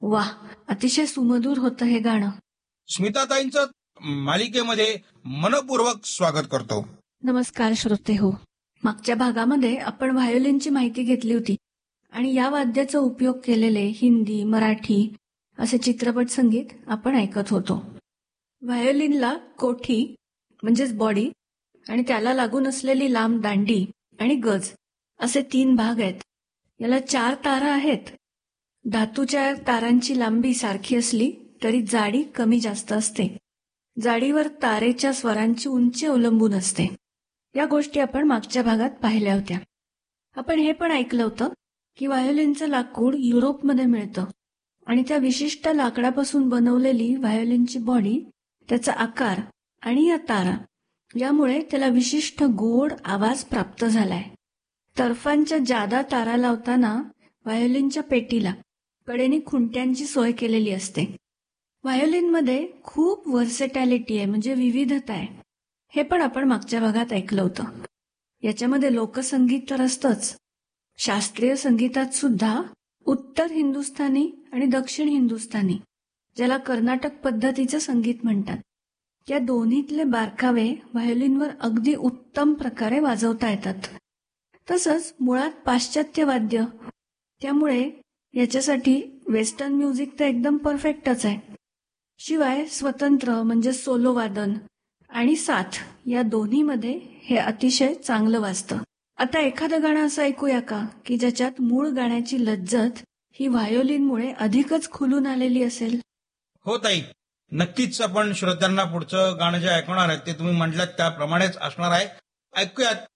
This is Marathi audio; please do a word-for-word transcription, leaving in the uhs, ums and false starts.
वा, अतिशय सुमधूर होतं हे गाणं. स्मिताताईंचं मालिकेमध्ये मनपूर्वक स्वागत करतो. नमस्कार श्रोते हो. मागच्या भागामध्ये आपण व्हायोलिनची माहिती घेतली होती आणि या वाद्याचा उपयोग केलेले हिंदी, मराठी असे चित्रपट संगीत आपण ऐकत होतो. व्हायोलिनला कोठी म्हणजेच बॉडी आणि त्याला लागून असलेली लांब दांडी आणि गज असे तीन भाग आहेत. याला चार तारा आहेत. धातूच्या तारांची लांबी सारखी असली तरी जाडी कमी जास्त असते. जाडीवर तारेच्या स्वरांची उंची अवलंबून असते. या गोष्टी आपण मागच्या भागात पाहिल्या होत्या. आपण हे पण ऐकलं होतं की व्हायोलिनचं लाकूड युरोपमध्ये मिळतं आणि त्या विशिष्ट लाकडापासून बनवलेली व्हायोलिनची बॉडी, त्याचा आकार आणि या तारा यामुळे त्याला विशिष्ट गोड आवाज प्राप्त झालाय. तर्फांच्या जादा तारा लावताना व्हायोलिनच्या पेटीला कडेने खुंट्यांची सोय केलेली असते. व्हायोलिनमध्ये खूप व्हर्सेटॅलिटी आहे, म्हणजे विविधता आहे. हे पण आपण मागच्या भागात ऐकलं होतं. याच्यामध्ये लोकसंगीत तर असतंच, शास्त्रीय संगीतात सुद्धा उत्तर हिंदुस्थानी आणि दक्षिण हिंदुस्थानी, ज्याला कर्नाटक पद्धतीचं संगीत म्हणतात, या दोन्हीतले बारकावे व्हायोलिनवर अगदी उत्तम प्रकारे वाजवता येतात. तसंच मुळात पाश्चात्य वाद्य, त्यामुळे याच्यासाठी वेस्टर्न म्युझिक तर एकदम परफेक्टच आहे. शिवाय स्वतंत्र म्हणजे सोलो वादन आणि साथ या दोन्हीमध्ये हे अतिशय चांगलं वाजतं. आता एखादं गाणं असं ऐकूया का की ज्याच्यात मूळ गाण्याची लज्जत ही व्हायोलिनमुळे अधिकच खुलून आलेली असेल? हो ताई, नक्कीच. आपण श्रोत्यांना पुढचं गाणं जे ऐकणार आहे ते तुम्ही म्हटलात त्याप्रमाणेच असणार आहे. ऐकूयात